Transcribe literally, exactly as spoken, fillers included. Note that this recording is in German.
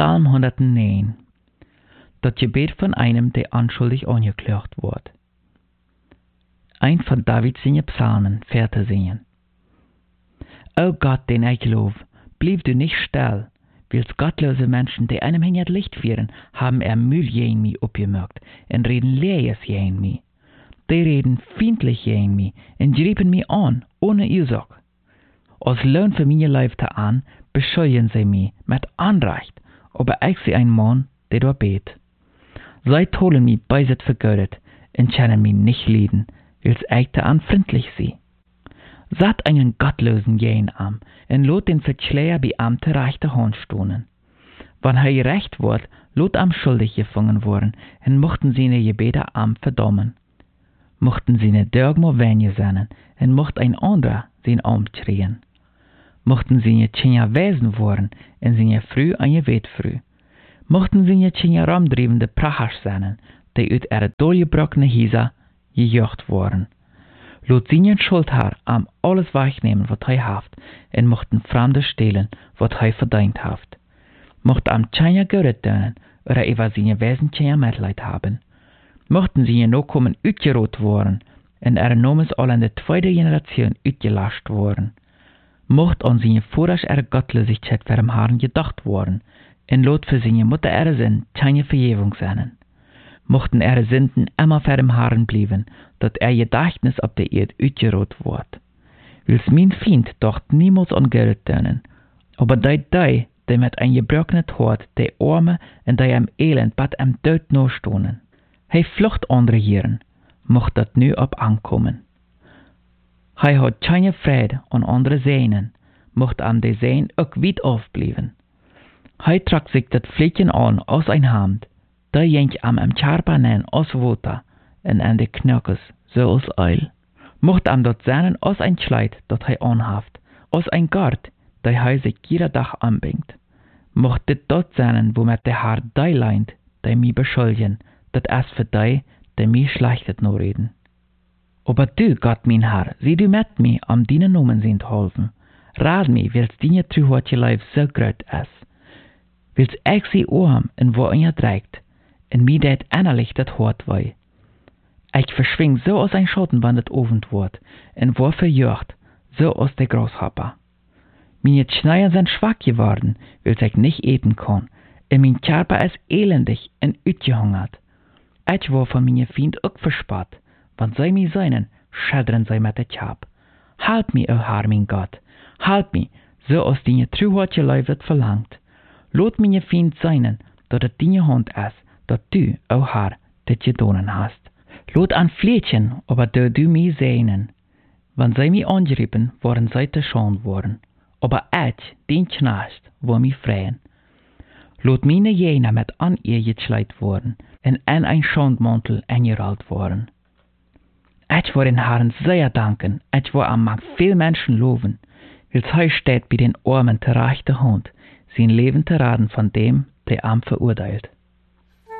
Psalm honderdneun. Dat Gebet von einem, der anschuldig angeklagt wordt. Ein von Davids seine Psalmen, Verse singen. O Gott, den ich loof, blieb du nicht still. Wils gottlose Menschen, die einem hin het Licht vieren, haben er Müll gegen mich opgemerkt en reden Lees gegen mich. Die reden feindlich gegen mich en griepen mich an, ohne Ursache. Als Lohn für meine Leifte an, beschuldigen sie mich mit Anrecht, aber ich sie ein Mann, der dort bet. Sie tolen mich beiset vergödet und können mich nicht leiden, wils ich da anfreundlich sie. Satt einen gottlosen Jähen am, en lot den Verschleier Beamte rechte Hand stohnen. Wann er recht wordt, lot am schuldig gefangen worden, en mochten seine Gebete am verdammen. Mochten seine Dörgmo wenje sennen, en mocht ein anderer sein Arm schreien. Mochten seine Tschinja wesen worden, en seine Früh an je weet früh. Mochten seine Tschinja ramdrievende Prachers sennen, die uit er dolgebrockene Hisa gejocht worden. Lot seinen Schuldhaar am alles wegnehmen, wat hij haft, en mochten Fremde stehlen, wat hij verdient haft. Mocht am Tschinja Göret dönen, oder über seine Wesen Tschinja Mitleid haben. Mochten sie noch kommen uitgerot worden, en er namens al in de tweede Generation uitgelascht worden. Mocht an seine Vorrasch er Gottlosigkeit für am Haaren gedacht worden, en lot für seine Mutter er Sinn keine Verjährung seinen. Mochten er Sünden immer für am Haaren blieben, dat er Gedächtnis ab der Erde uitgerot wordt. Wils mein Feind dacht niemals an Geld dönen, aber die, die, die mit ein gebrochenet Hort, die Arme en die am Elend bat am Tod nachstonen. Hij vlucht andere Jeren, mocht dat nu op aankomen. Hij had keine Vrede an andere Seinen, mocht am de Seen ook weit aufblieben. Hij trok sich dat Flickchen an aus ein Hand, da jenk am am Charpanen aus Water, en an de Knöckes, so als Eil. Mocht am dat Seinen aus ein Kleid, dat hij anhaft, aus ein Gart, dat hij sich jeder Dag anbingt. Mocht dit dat Seinen, wo met de Haar die leint, die mi beschuldigen, dat es für die, die mi schlechtet no reden. Aber du, Gott mein Herr, sieh du mit mi am dine Nomen sind helfen. Rat mi, wils dine truhortje Leib so groot is. Wils ich sie oorm en wo ihr dreigt, en mi dat innerlich dat hort wei. Ich verschwing so aus ein Schotten, wann dat ovend wordt, en wo verjörgt, so aus der Grashopper. Meine Schneier sind schwach geworden, wils ich nicht eten kann, en mein Körper ist elendig en uitgehungert. Ich war von meinen Feind auch verspart. Wann sie mich seinen, schädern sie mit der Chab. Halt mich, o Herr, mein Gott. Halt mich, so aus deine truhortje Leib wird verlangt. Lot meine Feind seinen, dat het deine Hand ist, dat du, o Herr, dit gedonen hast. Lot an Flädchen, aber du du mich sehnen. Wann sie mich angeriepen, waren sie te schand worden. Aber ich, den Knecht, war mich freien. Lot meine Jena mit an ihr geschleit worden, en in ein Schandmantel eingerollt worden. Ich war den Herrn sehr danken, ich war am Mag viel Menschen loben, wils heu steht bei den Armen der rechte Hand, sein Leben zu raten von dem, der am verurteilt.